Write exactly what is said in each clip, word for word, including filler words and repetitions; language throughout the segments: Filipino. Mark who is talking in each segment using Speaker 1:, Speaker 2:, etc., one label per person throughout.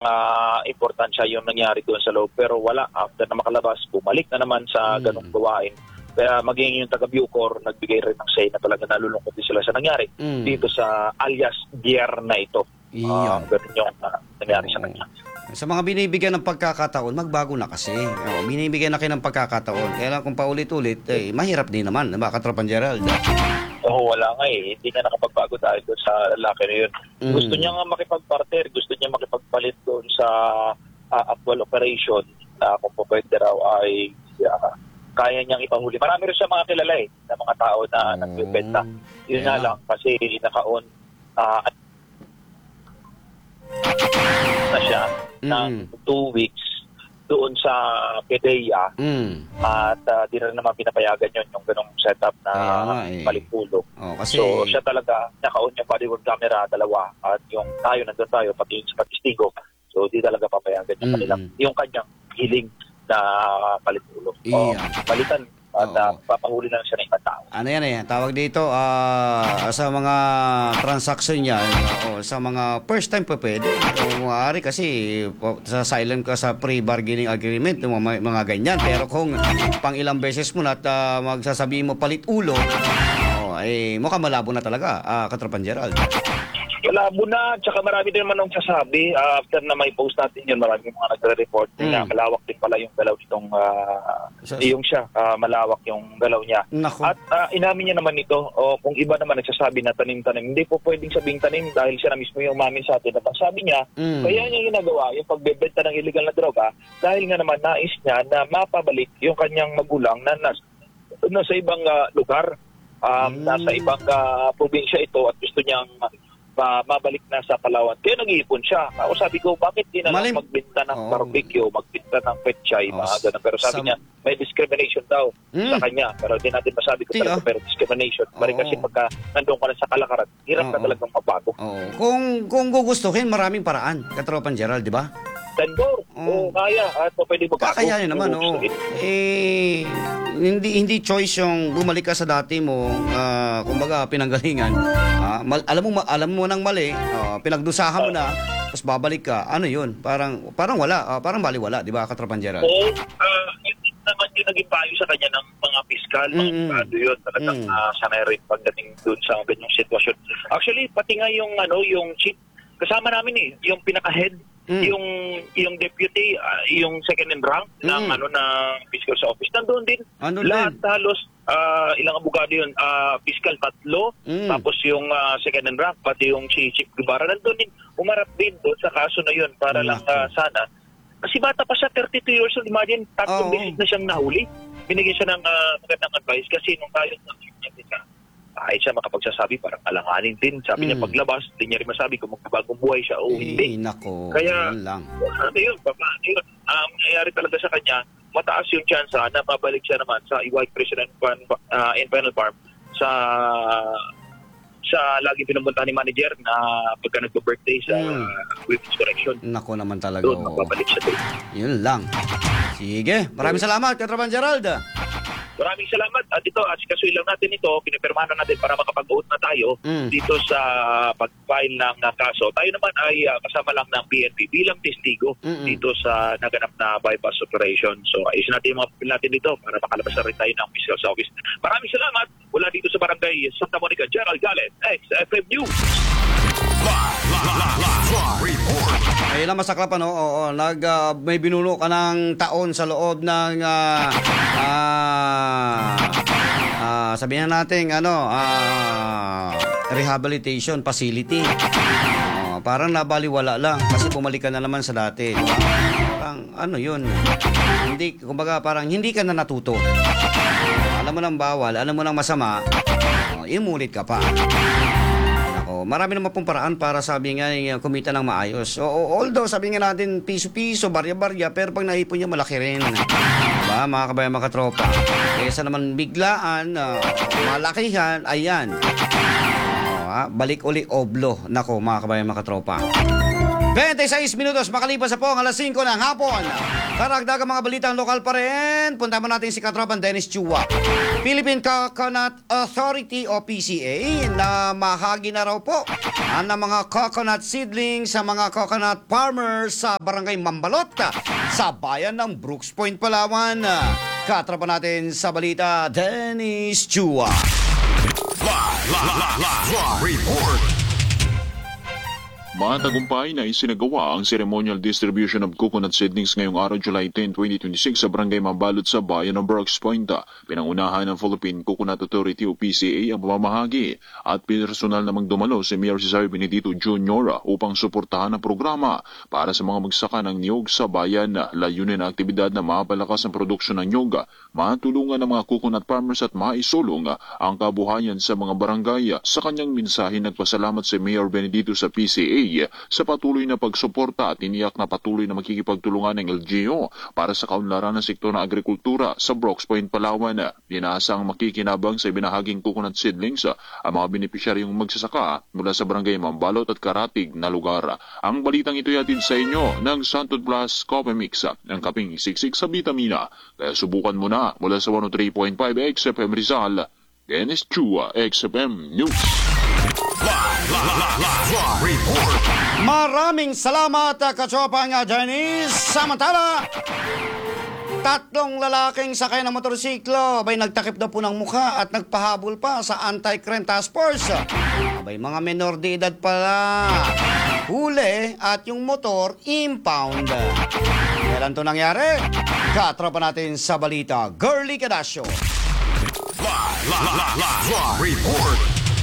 Speaker 1: uh, importansya yung nangyari doon sa loob. Pero wala, after na makalabas, bumalik na naman sa ganung gawain. Kaya maging yung taga-Bucor, nagbigay rin ng say na talaga nalulungkot din sila sa nangyari mm. dito sa alias Gier na ito. Uh, ganun yung uh, nangyari sa kanya.
Speaker 2: Sa mga binibigyan ng pagkakataon, magbago na kasi. O, binibigyan na kayo ng pagkakataon. Kaya lang kung paulit-ulit, eh, mahirap din naman, diba, Katropan Gerald?
Speaker 1: Oo, wala nga eh. Hindi nga nakapagbago dahil doon sa lalaki na yun. Mm. Gusto niya nga makipag-partner, gusto niya makipagpalit doon sa uh, actual operation na kung po pwede raw ay uh, kaya niyang ipahuli. Marami rin siya mga kilala eh, na mga tao na mm. nagbibenta. Yun yeah. nga lang, kasi naka-on uh, na siya mm. ng two weeks doon sa P D E A mm. at uh, di rin naman pinapayagan yun yung ganong setup na eh. Palipulong. Oh, kasi... So siya talaga, naka-on yung bodywork camera, dalawa, at yung tayo, nandun tayo, pati yung sa patistigo. So di talaga papayagan yung mm. kanilang, yung kanyang hiling na palipulong. Yeah. O, palitan at uh, papahuli lang siya ng ibang tao.
Speaker 2: Ano yan eh, tawag dito, uh, sa mga transaction niya, o sa mga first time pa pwede. O maaari kasi sa silent ka sa pre-bargaining agreement, mga, mga ganyan. Pero kung pang ilang beses mo na at uh, magsasabihin mo palit ulo, oh, eh, mukhang malabo na talaga, uh, Katropan Gerald.
Speaker 1: Malabo na, tsaka marami din naman nung sasabi, uh, after na may post natin yun, marami mga nagre-report mm. na malawak din pala yung galaw nitong, uh, yung siya, uh, malawak yung galaw niya. Naku. At uh, inamin niya naman ito, o kung iba naman nagsasabi na tanim-tanim, hindi po pwedeng sabing tanim dahil siya na mismo yung umamin sa atin. At ang sabi niya, mm. kaya niya ginagawa yung pagbebenta ng illegal na droga dahil nga naman nais niya na mapabalik yung kanyang magulang na nas, nasa ibang uh, lugar, um, mm. nasa ibang uh, probinsya ito at gusto niyang Uh, mabalik na sa Palawan. Kaya nag-iipon siya. Ako sabi ko, bakit di na lang magbenta ng oh. barbecue, magbenta ng petchay, oh. mga ganun. Pero sabi Some... niya, may discrimination daw mm. sa kanya. Pero di natin masabi ko talaga, oh. pero discrimination. Oh. Bari kasi pagka nandun ka na sa kalakaran, hirap oh. ka talagang mabago.
Speaker 2: Oh. Kung, kung gugustuhin, maraming paraan. Katropan Gerald, di ba?
Speaker 1: Tendor. Oo, oh. kaya. At pwede magbago.
Speaker 2: Kakayanin naman, oo. Oh. Eh, hindi hindi choice yung bumalik ka sa dati mo, uh, kumbaga pinanggalingan. Uh, mal, alam mo alam mo nang mali, uh, pinagdusahan mo na, tapos babalik ka. Ano 'yun? Parang parang wala, uh, parang baliwala, 'di ba, Katropan Gerald?
Speaker 1: Oo. Uh, yun naman yung naging payo sa kanya ng mga piskal, mga mm-hmm. ano yun, talagang mm-hmm. uh, sanay rin pagdating doon sa ganyang sitwasyon. Actually, pati nga yung ano, yung chief kasama namin eh, yung pinaka-head Mm. yung yung deputy, uh, yung second in rank mm. ng ano ng fiscal sa office nandoon din. Ano lahat din? Halos uh, ilang abogado yun, uh, fiscal tatlo, mm. tapos yung uh, second in rank pati yung si Chief Guevara nandoon din. Umarap din doon sa kaso na yun para mm. lang uh, sana. Kasi bata pa siya, thirty-two years old, imagine, tatlong oh, beses na siyang nahuli. Binigyan siya ng uh, magandang advice kasi nung tayo na ay siya makapagsasabi, parang alanganin din. Sabi mm. niya paglabas, hindi niya rin masabi kung magkabagong buhay siya o hindi.
Speaker 2: Eh, nako,
Speaker 1: kaya,
Speaker 2: lang.
Speaker 1: ano yun, paano yun? Um, nangyayari talaga sa kanya, mataas yung chance na mabalik siya naman sa White President uh, in Penal Farm sa sa laging pinupuntahan ni manager na pagka nagpo-birthday sa mm. uh, Women's Correction.
Speaker 2: Nako naman talaga.
Speaker 1: Doon, mababalik siya doon.
Speaker 2: Yun lang. Sige, maraming salamat, Katropan Gerald.
Speaker 1: Maraming salamat. At ito, asikasuhin lang natin ito, pinipirmahan natin para makapag-vote na tayo mm. dito sa pag-file ng uh, kaso. Tayo naman ay uh, kasama lang ng P N P bilang testigo Mm-mm. dito sa naganap na bypass operation. So, ayusin natin yung mga papel natin dito para makalabas na rin tayo ng fiscal sa office. Maraming salamat. Mula dito sa Barangay Santa Monica, Gerald Galen, X F M News.
Speaker 2: Ayun lang, masaklapan, no? Oo, nag, uh, may binuno ka ng taon sa loob ng uh, uh, uh, sabihin natin ano, uh, rehabilitation facility. Uh, parang nabaliwala lang kasi bumalik ka na naman sa dati, diba? Parang ano yun, hindi, kumbaga parang hindi ka na natuto. Alam mo nang bawal, alam mo nang masama, uh, imulit ka pa. Marami naman pong paraan para sabi nga uh, kumita ng maayos. So, although sabi nga natin piso-piso, barya-barya, pero pag naipon niya malaki rin. Diba, mga kabayan, mga katropa? Kaysa naman biglaan, uh, malakihan, ayan. Uh, balik uli oblo. Nako, mga kabayan, mga katropa. twenty-six minutos makalipas sa po ang alas singko ng hapon. Karagdagang mga balitang lokal pa rin. Punta mo natin si Katropan Dennis Chua. Philippine Coconut Authority o P C A na mahagi na raw po ang mga coconut seedlings sa mga coconut farmers sa Barangay Mambalot sa bayan ng Brooks Point, Palawan. Katropan natin sa balita, Dennis Chua.
Speaker 3: Live, live, live, live report.
Speaker 4: Matagumpay na isinagawa ang ceremonial distribution of coconut seedlings ngayong araw July tenth, twenty twenty-six sa Barangay Mambalot sa bayan ng Brooks Point. Pinangunahan ng Philippine Coconut Authority o P C A ang pamamahagi at personal namang dumalo si Mayor Cesario Benedito Junior upang suportahan ang programa para sa mga magsaka ng niyog sa bayan. Layunin ang aktibidad na mapalakas ang produksyon ng niyog, matulungan ng mga coconut farmers at maisulong ang kabuhayan sa mga barangay. Sa kanyang mensahe, nagpasalamat si Mayor Benedito sa P C A sa patuloy na pagsuporta at tiniyak na patuloy na makikipagtulungan ng L G U para sa kaunlaran ng sektor ng agrikultura sa Brooks Point, Palawan. Inaasang makikinabang sa ibinahaging coconut seedlings ang mga benepisyaryong magsasaka mula sa Barangay Mambalot at karatig na lugar. Ang balitang ito yatid sa inyo ng Santo Blas Coffee Mix, ang kaping siksik sa vitamina. Kaya subukan mo na mula sa one oh three point five X F M Rizal. Dennis Chua, X F M News.
Speaker 3: Live, live, live, live, live report.
Speaker 2: Maraming salamat, Katropang Dennis. Samantala, tatlong lalaking sakay ng motorsiklo abay nagtakip daw po ng mukha at nagpahabol pa sa Anti-Crime Task Force. Abay mga menor de edad pala. Huli at yung motor impound. Kailan to nangyari? Katropa natin sa balita, Girly Cadasio.
Speaker 3: Live, live, live, live, live report.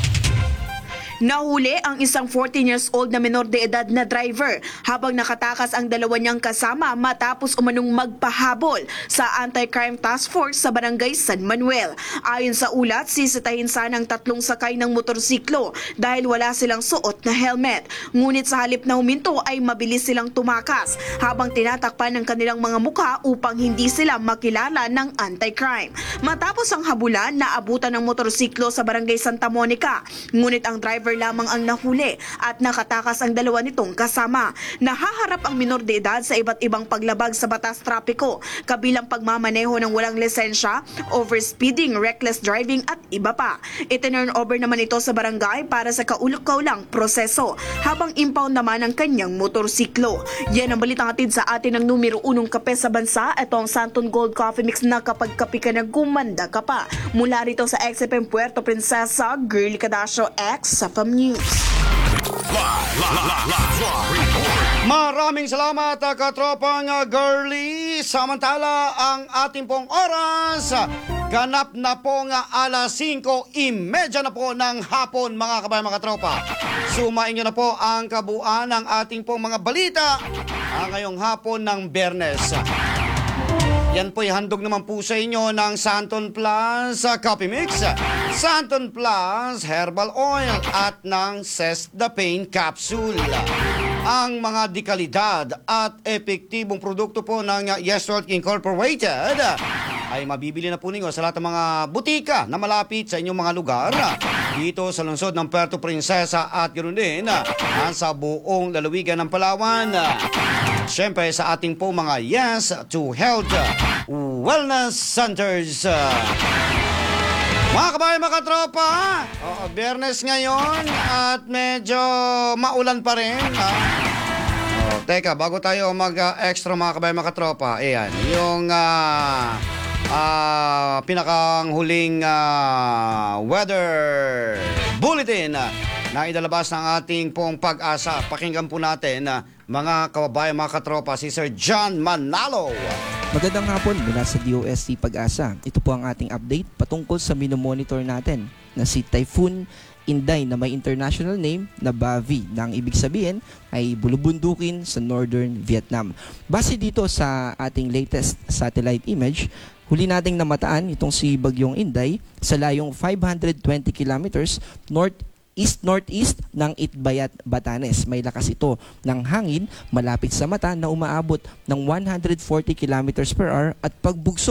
Speaker 5: Nahuli ang isang fourteen years old na menor de edad na driver habang nakatakas ang dalawa niyang kasama matapos umanong magpahabol sa Anti-Crime Task Force sa Barangay San Manuel. Ayon sa ulat, sisitahin sana ang tatlong sakay ng motorsiklo dahil wala silang suot na helmet. Ngunit sa halip na huminto ay mabilis silang tumakas habang tinatakpan ng kanilang mga mukha upang hindi sila makilala ng anti-crime. Matapos ang habulan, naabutan ng motorsiklo sa Barangay Santa Monica. Ngunit ang driver lamang ang nahuli at nakatakas ang dalawa nitong kasama. Nahaharap ang minor de edad sa iba't ibang paglabag sa batas trapiko, kabilang pagmamaneho ng walang lisensya, overspeeding, reckless driving at iba pa. Itinurn over naman ito sa barangay para sa kaulok-kaulang proseso, habang impound naman ang kanyang motorsiklo. Yan ang balitang atid sa atin ng numero unong kape sa bansa. Ito ang Santon Gold Coffee Mix na kapag kape ka na gumanda ka pa. Mula rito sa X F M Puerto Princesa, Girly Cadasio, X F M News.
Speaker 3: Live, live, live, live, live report.
Speaker 2: Maraming salamat, Katropang Girly. Samantala, ang ating pong oras, ganap na po nga alas singko imedya na po ng hapon, mga kabayan, mga katropa. Sumain nyo na po ang kabuuan ng ating pong mga balita ang ngayong hapon ng Biyernes. Yan po'y handog naman po sa inyo ng Santon Plus Coffee Mix, Santon Plus Herbal Oil at ng Cess the Pain Capsule. Ang mga dekalidad at epektibong produkto po ng Yesworth Incorporated ay mabibili na po ninyo sa lahat ng mga butika na malapit sa inyong mga lugar dito sa lungsod ng Puerto Princesa at ganoon din sa buong lalawigan ng Palawan. Siyempre sa ating po mga Yes to Health Wellness Centers. Mga kabayan, mga katropa, oh, Biyernes ngayon at medyo maulan pa rin. Ha? Oh, teka, bago tayo mag-extra, mga kabayan, mga katropa, ayan, yung uh, uh, pinakang huling uh, weather bulletin uh, na idalabas ng ating pong Pag-asa. Pakinggan po natin uh, mga kababayan, mga katropa, si Sir John Manalo.
Speaker 6: Magandang hapon mula sa D O S T Pag-asa. Ito po ang ating update patungkol sa minomonitor natin na si Typhoon Inday na may international name na Bavi, na ang ibig sabihin ay bulubundukin sa Northern Vietnam. Base dito sa ating latest satellite image, huli nating namataan itong si Bagyong Inday sa layong five hundred twenty kilometers north east-northeast ng Itbayat, Batanes. May lakas ito ng hangin malapit sa mata na umaabot ng one hundred forty kilometers per hour at pagbugso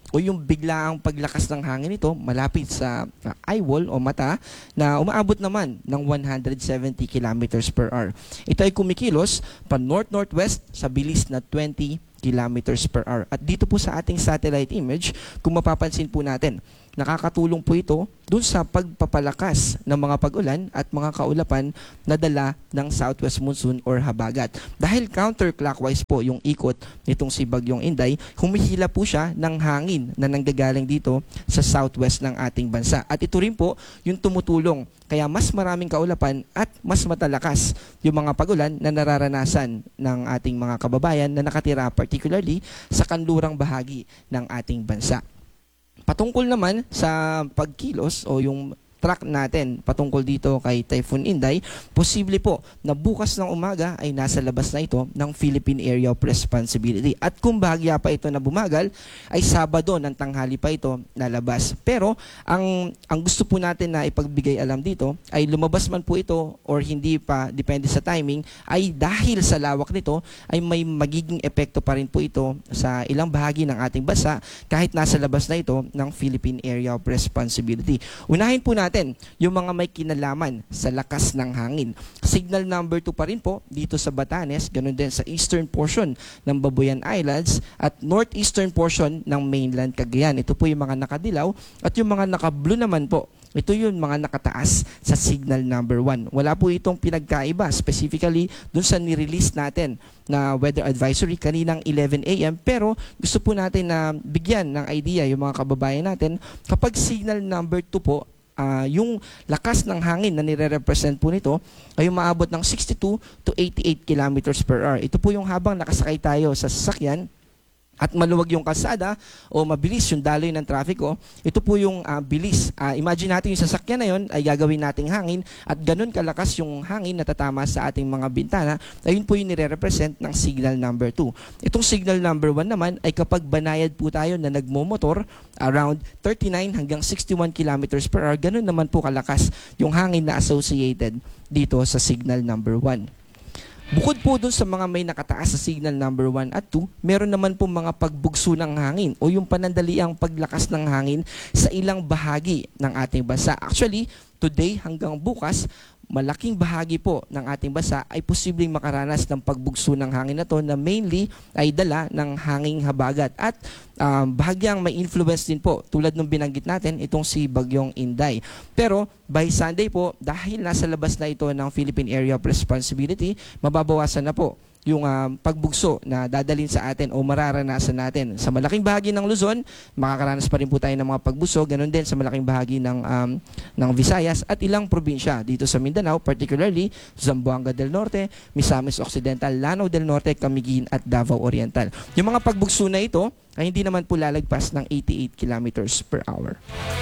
Speaker 6: o yung biglaang paglakas ng hangin nito malapit sa uh, eyewall o mata na umaabot naman ng one hundred seventy kilometers per hour. Ito ay kumikilos pa north-northwest sa bilis na twenty kilometers per hour. At dito po sa ating satellite image, kung mapapansin po natin, nakakatulong po ito dun sa pagpapalakas ng mga pag-ulan at mga kaulapan na dala ng southwest monsoon or habagat. Dahil counterclockwise po yung ikot nitong si Bagyong Inday, humihila po siya ng hangin na nanggagaling dito sa southwest ng ating bansa. At ito rin po yung tumutulong kaya mas maraming kaulapan at mas matalakas yung mga pag-ulan na nararanasan ng ating mga kababayan na nakatira particularly sa kanlurang bahagi ng ating bansa. Patungkol naman sa pagkilos o yung track natin patungkol dito kay Typhoon Inday, posible po na bukas ng umaga ay nasa labas na ito ng Philippine Area of Responsibility. At kung bahagya pa ito na bumagal, ay Sabado ng tanghali pa ito nalabas. Pero ang, ang gusto po natin na ipagbigay alam dito ay lumabas man po ito or hindi pa, depende sa timing, ay dahil sa lawak nito ay may magiging epekto pa rin po ito sa ilang bahagi ng ating bansa kahit nasa labas na ito ng Philippine Area of Responsibility. Unahin po natin yung mga may kinalaman sa lakas ng hangin. Signal number two pa rin po dito sa Batanes, ganun din sa eastern portion ng Babuyan Islands at northeastern portion ng mainland Cagayan. Ito po yung mga nakadilaw at yung mga naka-blue naman po, ito yung mga nakataas sa signal number one. Wala po itong pinagkaiba, specifically dun sa nirelease natin na weather advisory kaninang eleven a m Pero gusto po natin na bigyan ng idea yung mga kababayan natin kapag signal number two po, Uh, yung lakas ng hangin na nire-represent po nito ay umaabot ng sixty-two to eighty-eight kilometers per hour. Ito po yung habang nakasakay tayo sa sasakyan at maluwag yung kalsada o mabilis yung daloy ng trafiko, ito po yung uh, bilis. Uh, imagine natin yung sasakyan na yun ay gagawin nating hangin at ganun kalakas yung hangin na tatama sa ating mga bintana, ayun po yung nire-represent ng signal number two. Itong signal number one naman ay kapag banayad po tayo na nagmomotor around thirty-nine hanggang sixty-one kilometers per hour, ganun naman po kalakas yung hangin na associated dito sa signal number one. Bukod po dun sa mga may nakataas sa signal number one at two, meron naman po mga pagbugso ng hangin o yung panandaliang paglakas ng hangin sa ilang bahagi ng ating bansa. Actually, today hanggang bukas, malaking bahagi po ng ating bansa ay posibleng makaranas ng pagbugso ng hangin na to na mainly ay dala ng hanging habagat at um, bahagyang may influence din po tulad ng binanggit natin itong si Bagyong Inday. Pero by Sunday po, dahil nasa labas na ito ng Philippine Area of Responsibility, mababawasan na po yung uh, pagbugso na dadalhin sa atin o mararanasan natin. Sa malaking bahagi ng Luzon, makakaranas pa rin po tayo ng mga pagbugso, ganun din sa malaking bahagi ng, um, ng Visayas at ilang probinsya dito sa Mindanao, particularly Zamboanga del Norte, Misamis Occidental, Lanao del Norte, Camiguin at Davao Oriental. Yung mga pagbugso na ito ay hindi naman po lalagpas ng eighty-eight kilometers per hour.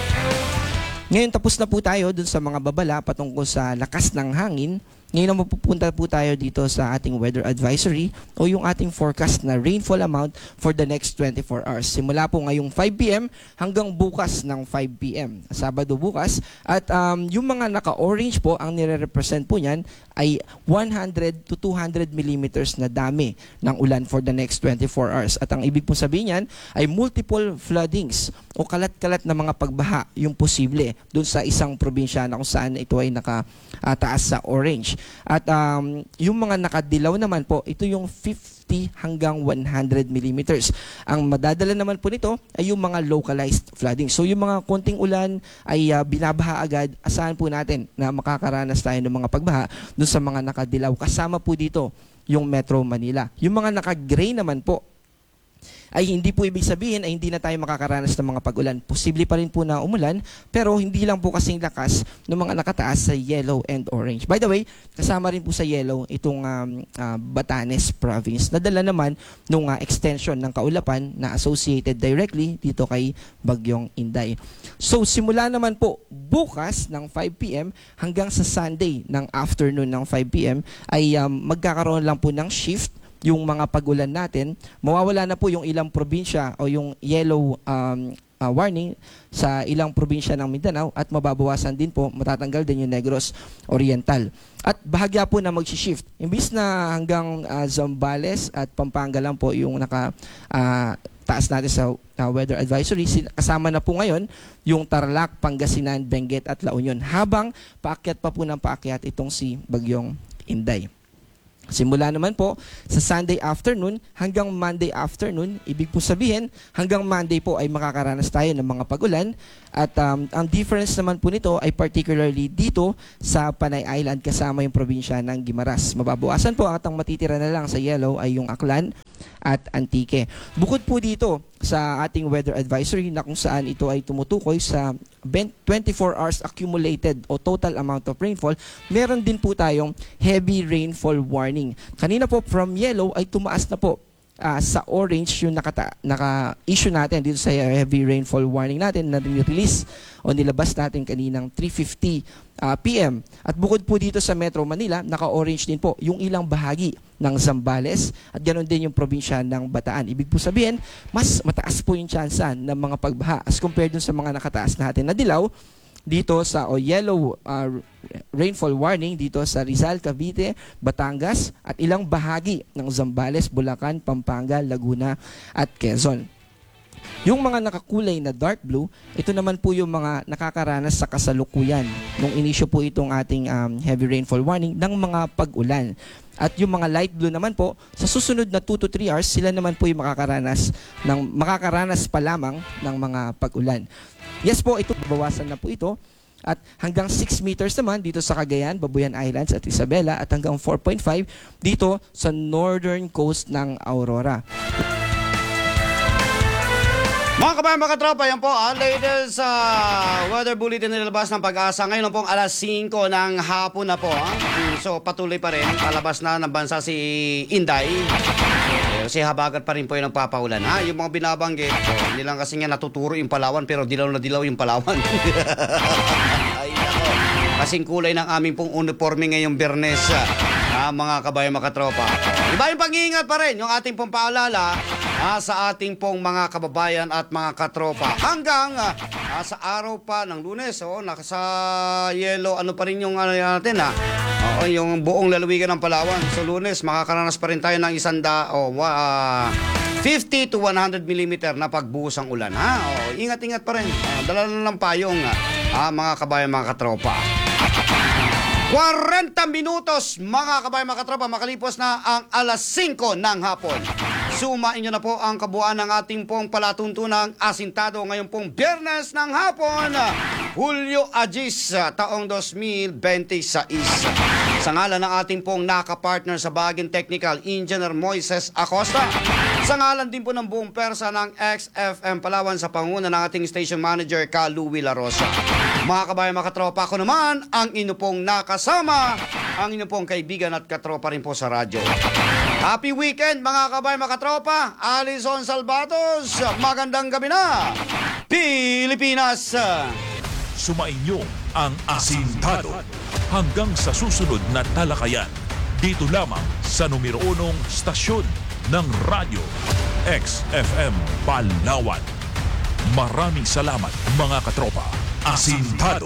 Speaker 6: Ngayon tapos na po tayo dun sa mga babala patungkol sa lakas ng hangin. Ngayon na mapupunta po tayo dito sa ating weather advisory o yung ating forecast na rainfall amount for the next twenty-four hours. Simula po ngayong five p m hanggang bukas ng five p m Sabado bukas. At um, yung mga naka-orange po, ang nire-represent po niyan ay one hundred to two hundred millimeters na dami ng ulan for the next twenty-four hours. At ang ibig po sabihin niyan ay multiple floodings o kalat-kalat na mga pagbaha yung posible doon sa isang probinsya na kung saan ito ay nakataas sa orange. At um, yung mga nakadilaw naman po, ito yung fifty hanggang one hundred millimeters. Ang madadala naman po nito ay yung mga localized flooding. So yung mga konting ulan ay uh, binabaha agad, asahan po natin na makakaranas tayo ng mga pagbaha dun sa mga nakadilaw. Kasama po dito yung Metro Manila. Yung mga naka-gray naman po, ay hindi po ibig sabihin ay hindi na tayo makakaranas ng mga pag-ulan. Posible pa rin po na umulan, pero hindi lang po kasing lakas ng mga nakataas sa yellow and orange. By the way, kasama rin po sa yellow itong um, uh, Batanes province. Nadala naman nung uh, extension ng kaulapan na associated directly dito kay Bagyong Inday. So simula naman po bukas ng five p m hanggang sa Sunday ng afternoon ng five p m ay um, magkakaroon lang po ng shift yung mga pag-ulan natin. Mawawala na po yung ilang probinsya o yung yellow um, uh, warning sa ilang probinsya ng Mindanao at mababawasan din po, matatanggal din yung Negros Oriental. At bahagya po na mag-shift. Imbis na hanggang uh, Zambales at Pampanga lang po yung naka uh, taas natin sa uh, weather advisory, kasama na po ngayon yung Tarlac, Pangasinan, Benguet at La Union. Habang paakyat pa po ng paakyat itong si Bagyong Inday. Simula naman po sa Sunday afternoon hanggang Monday afternoon, ibig po sabihin hanggang Monday po ay makakaranas tayo ng mga pag-ulan at um, ang difference naman po nito ay particularly dito sa Panay Island kasama yung probinsya ng Guimaras. Mababawasan po at ang matitira na lang sa yellow ay yung Aklan at Antique. Bukod po dito sa ating weather advisory na kung saan ito ay tumutukoy sa twenty-four hours accumulated o total amount of rainfall, meron din po tayong heavy rainfall warning. Kanina po from yellow ay tumaas na po uh, sa orange yung nakata- naka-issue natin dito sa heavy rainfall warning natin na release o nilabas natin kaninang three fifty uh, p m At bukod po dito sa Metro Manila, naka-orange din po yung ilang bahagi ng Zambales at ganoon din yung probinsya ng Bataan. Ibig po sabihin, mas mataas po yung tsansa ng mga pagbaha as compared dun sa mga nakataas natin na dilaw dito sa o yellow uh, rainfall warning dito sa Rizal, Cavite, Batangas at ilang bahagi ng Zambales, Bulacan, Pampanga, Laguna at Quezon. Yung mga nakakulay na dark blue, ito naman po yung mga nakakaranas sa kasalukuyan nung inisyo po itong ating um, heavy rainfall warning ng mga pag-ulan. At yung mga light blue naman po, sa susunod na two to three hours, sila naman po yung makakaranas, ng, makakaranas pa lamang ng mga pag-ulan. Yes po, ito, bawasan na po ito. At hanggang six meters naman dito sa Cagayan, Babuyan Islands at Isabela at hanggang four point five dito sa northern coast ng Aurora.
Speaker 2: Mga kabayan, mga katropa, yan po ang latest uh, weather bulletin na nilabas ng Pag-asa. Ngayon pong alas singko ng hapon na po. Ha? So patuloy pa rin, palabas na ng bansa si Inday. Si habagat pa rin po yung nagpapaulan. Ha? Yung mga binabanggit, so, hindi lang kasi nga natuturo yung Palawan pero dilaw na dilaw yung Palawan. Ay nako, kasing kulay ng aming pong uniforme ngayong Biyernes. Ha, mga kabayan, mga katropa. Iba yung pag-iingat pa rin, yung ating pong paalala ah, sa ating pong mga kababayan at mga katropa. Hanggang ah, sa araw pa ng Lunes, oh, nasa yellow, ano pa rin yung ano natin, ha? Oh, yung buong lalawigan ng Palawan. So Lunes, makakaranas pa rin tayo ng isanda, oh, uh, fifty to one hundred millimeter na pagbuhos ang ulan. Ha? Oh, ingat-ingat pa rin. Uh, dala na ng payong, ah, mga kabayan, mga katropa. forty minutos, mga kabayan, mga katropa, makalipos na ang alas singko ng hapon. Sumain nyo na po ang kabuuan ng ating pong palatuntunang asintado ngayon pong Biyernes ng hapon, Hulyo Agis, taong two thousand twenty-six. Sa ngalan ng ating pong nakapartner sa Baging Technical, Engineer Moises Acosta. Sa ngalan din po ng buong persa ng X F M Palawan sa panguna ng ating station manager, Ka Louie La Rosa. Mga kabayan, mga katropa, ko naman ang inyo pong nakasama, ang inyo pong kaibigan at katropa rin po sa radyo. Happy weekend, mga kabayan, mga katropa. Alison Salvatos, magandang gabi na, Pilipinas!
Speaker 3: Sumainyo ang Asintado hanggang sa susunod na talakayan. Dito lamang sa numero unong stasyon ng radyo, X F M Palawan. Maraming salamat, mga katropa. Asintado.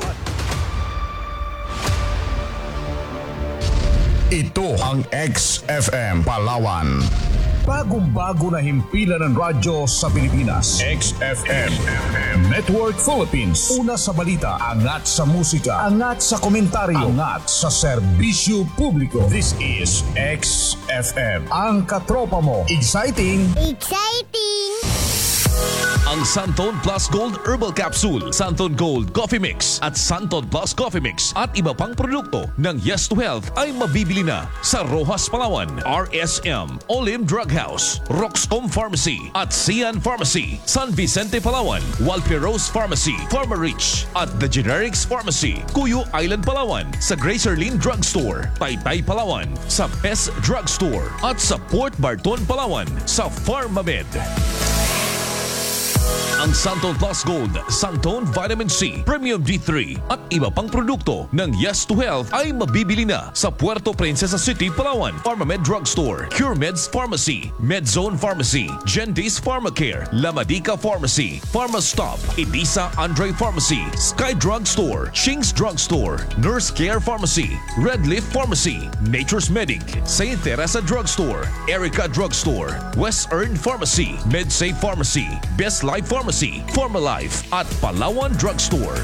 Speaker 3: Ito ang X F M Palawan. Bagong-bago na himpilan ng radyo sa Pilipinas. X F M Network Philippines. Una sa balita, angat sa musika, angat sa komentaryo, angat sa serbisyo publiko. This is X F M. Ang katropa mo. Exciting!
Speaker 7: Exciting!
Speaker 8: Ang Santon Plus Gold Herbal Capsule, Santon Gold Coffee Mix at Santon Plus Coffee Mix at iba pang produkto ng Yes to Health ay mabibili na sa Rojas Palawan, R S M, Olim Drug House, Roxcom Pharmacy at Sian Pharmacy, San Vicente Palawan, Walperos Pharmacy, Pharmarich at The Generics Pharmacy, Cuyo Island Palawan, sa Gracerlin Drugstore, Taytay Palawan, sa Best Drugstore at sa Port Barton Palawan sa Pharmamed. Ang Santon Plus Gold, Santon Vitamin C, Premium D three at iba pang produkto ng Yes to Health ay mabibili na sa Puerto Princesa City, Palawan, Pharmamed Drugstore, CureMeds Pharmacy, Medzone Pharmacy, Gentis Pharmacare, La Medica Pharmacy, PharmaStop, Edisa Andre Pharmacy, Sky Drugstore, Shing's Drugstore, Nurse Care Pharmacy, Red Leaf Pharmacy, Nature's Medic, Saint Teresa Drugstore, Erica Drugstore, West Earn Pharmacy, MedSafe Pharmacy, Best Life Pharmacy, Pharmalife at Palawan Drugstore.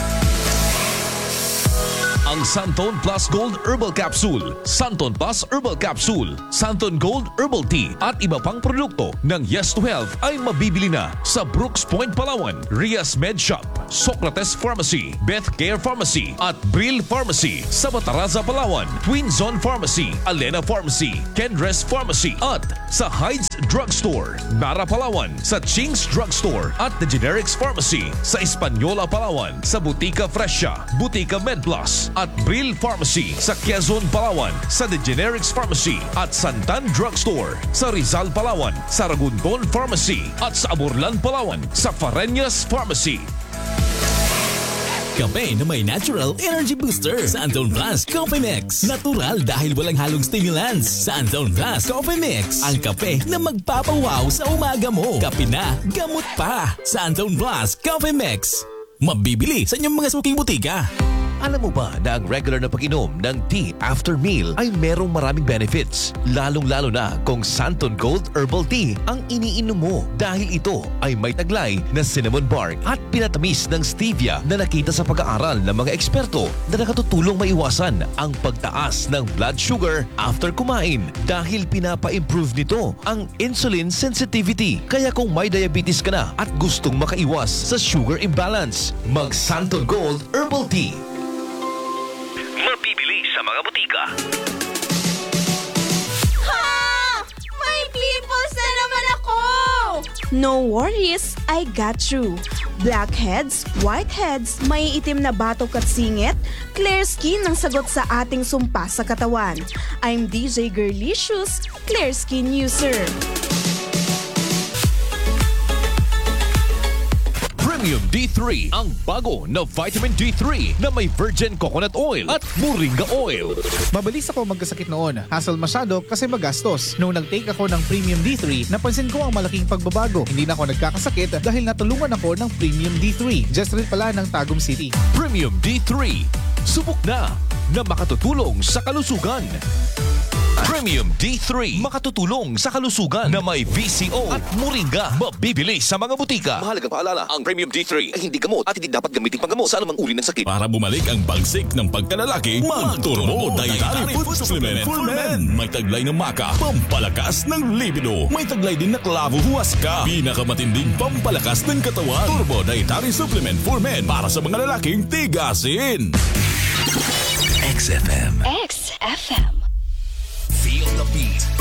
Speaker 8: Ang Santon Plus Gold Herbal Capsule, Santon Plus Herbal Capsule, Santon Gold Herbal Tea at iba pang produkto ng Yes to Health ay mabibili na sa Brooks Point, Palawan, Rias Med Shop, Socrates Pharmacy, Beth Care Pharmacy at Brill Pharmacy sa Bataraza, Palawan, Twin Zone Pharmacy, Alena Pharmacy, Kendres Pharmacy at sa Hydes Drugstore, Nara, Palawan, sa Ching's Drugstore at The Generics Pharmacy sa Española, Palawan, sa Butika Fresha, Butika MedPlus at Brill Pharmacy sa Quezon, Palawan, sa The Generics Pharmacy at Santan Drugstore sa Rizal, Palawan, sa Ragunton Pharmacy at sa Aburlan, Palawan, sa Fareñas Pharmacy.
Speaker 7: Kape na may natural energy booster. Santon Plus Coffee Mix. Natural dahil walang halong stimulants. Santon Plus Coffee Mix. Ang kape na magpapawaw sa umaga mo. Kape na, gamot pa. Santon Plus Coffee Mix. Mabibili sa inyong mga suking butika.
Speaker 8: Alam mo ba na ang regular na pag-inom ng tea after meal ay merong maraming benefits? Lalong-lalo na kung Santon Gold Herbal Tea ang iniinom mo dahil ito ay may taglay na cinnamon bark at pinatamis ng stevia na nakita sa pag-aaral ng mga eksperto na nakatutulong maiwasan ang pagtaas ng blood sugar after kumain dahil pinapa-improve nito ang insulin sensitivity. Kaya kung may diabetes ka na at gustong makaiwas sa sugar imbalance, mag Santon Gold Herbal Tea. Mabibili sa mga butika.
Speaker 9: Ha! May pimples na naman ako! No worries, I got you. Blackheads, whiteheads, may itim na batok at singit, clear skin ang sagot sa ating sumpa sa katawan. I'm D J Girlicious, Clear Skin User.
Speaker 8: Premium D three, ang bago na vitamin D three na may virgin coconut oil at moringa oil.
Speaker 10: Mabilis ako magkasakit noon. Hassle masyado kasi magastos. Nung nag-take ako ng Premium D three, napansin ko ang malaking pagbabago. Hindi na ako nagkakasakit dahil natulungan ako ng Premium D three. Just rin pala ng Tagum City.
Speaker 8: Premium D three. Subok na na makatutulong sa kalusugan. Premium D three, makatutulong sa kalusugan na may V C O at moringa. Mabibili sa mga butika.
Speaker 11: Mahalagang paalala, ang Premium D three ay hindi gamot at hindi dapat gamitin panggamot sa anumang uri ng sakit.
Speaker 7: Para bumalik ang bagsik ng pagkalalaki, mag-Turbo Dietary Food Supplement for Men. May taglay ng maka, pampalakas ng libido. May taglay din na klavo huwaska, pinakamatinding pampalakas ng katawan. Turbo Dietary Supplement for Men para sa mga lalaking tigasin.
Speaker 11: X F M.
Speaker 9: X F M.
Speaker 11: Feel the beat.